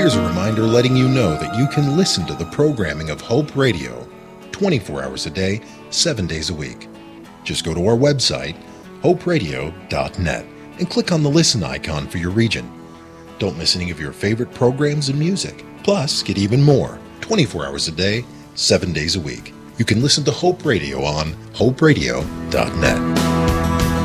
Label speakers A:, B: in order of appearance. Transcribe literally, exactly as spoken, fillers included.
A: Here's a reminder letting you know that you can listen to the programming of Hope Radio twenty-four hours a day, seven days a week. Just go to our website, hope radio dot net, and click on the listen icon for your region. Don't miss any of your favorite programs and music. Plus, get even more twenty-four hours a day, seven days a week. You can listen to Hope Radio on hope radio dot net.